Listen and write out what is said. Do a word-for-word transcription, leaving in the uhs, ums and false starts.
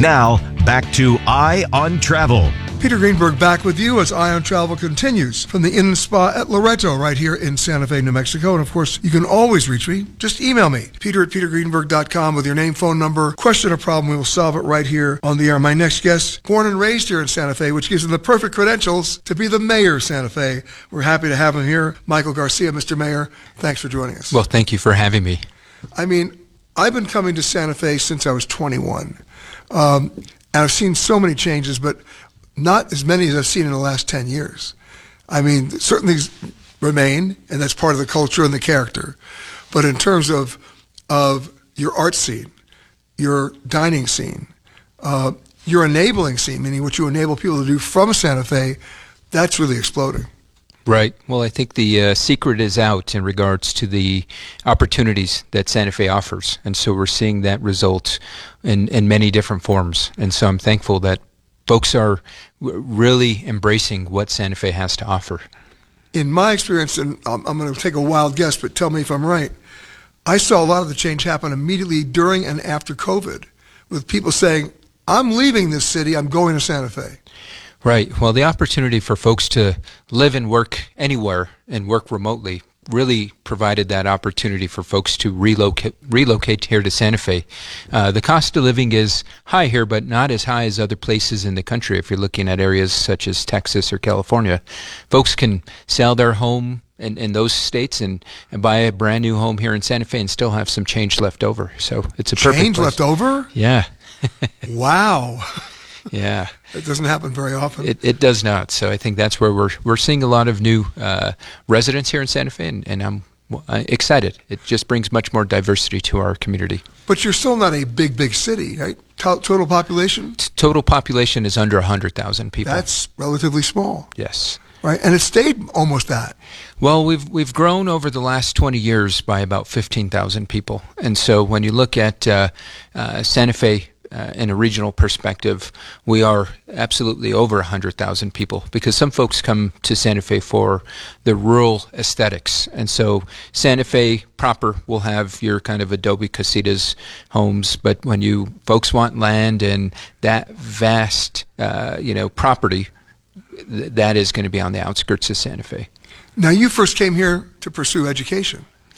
Now, back to Eye on Travel. Peter Greenberg back with you as Eye on Travel continues from the Inn and Spa at Loreto right here in Santa Fe, New Mexico. And of course, you can always reach me. Just email me, peter at peter greenberg dot com with your name, phone number, question or problem. We will solve it right here on the air. My next guest, born and raised here in Santa Fe, which gives him the perfect credentials to be the mayor of Santa Fe. We're happy to have him here. Michael Garcia, Mister Mayor, thanks for joining us. Well, thank you for having me. I mean, I've been coming to Santa Fe since I was twenty-one. Um, and I've seen so many changes, but not as many as I've seen in the last ten years. I mean, certain things remain, and that's part of the culture and the character. But in terms of of your art scene, your dining scene, uh, your enabling scene, meaning what you enable people to do from Santa Fe, that's really exploding. Right. Well, I think the uh, secret is out in regards to the opportunities that Santa Fe offers. And so we're seeing that result in, in many different forms. And so I'm thankful that folks are w- really embracing what Santa Fe has to offer. In my experience, and I'm, I'm going to take a wild guess, but tell me if I'm right, I saw a lot of the change happen immediately during and after COVID, with people saying, I'm leaving this city, I'm going to Santa Fe. Right. Well, the opportunity for folks to live and work anywhere and work remotely really provided that opportunity for folks to relocate relocate here to Santa Fe. Uh, the cost of living is high here, but not as high as other places in the country. If you're looking at areas such as Texas or California, folks can sell their home in, in those states and, and buy a brand new home here in Santa Fe and still have some change left over. So it's a perfect Change place. left over? Yeah. Wow. Yeah. It doesn't happen very often. It, it does not. So I think that's where we're we're seeing a lot of new uh, residents here in Santa Fe, and, and I'm uh, excited. It just brings much more diversity to our community. But you're still not a big, big city, right? To- total population? T- total population is under one hundred thousand people. That's relatively small. Yes. Right, and it stayed almost that. Well, we've we've grown over the last twenty years by about fifteen thousand people. And so when you look at uh, uh, Santa Fe, Uh, in a regional perspective, we are absolutely over one hundred thousand people, because some folks come to Santa Fe for the rural aesthetics. And so Santa Fe proper will have your kind of adobe casitas homes, but when you folks want land and that vast uh, you know, property, th- that is going to be on the outskirts of Santa Fe. Now, you first came here to pursue education.